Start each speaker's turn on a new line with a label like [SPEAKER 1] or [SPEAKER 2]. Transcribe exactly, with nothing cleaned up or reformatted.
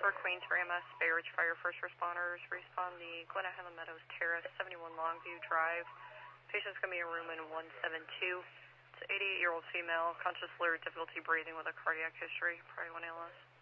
[SPEAKER 1] for Queens for E M S, Bay Ridge Fire First Responders. Respond the Glen Highland Meadows Terrace, seventy-one Longview Drive. Patient's going to be in room in one seven two. It's an eighty-eight-year-old female, conscious, alert, difficulty breathing with a cardiac history, probably one A L S.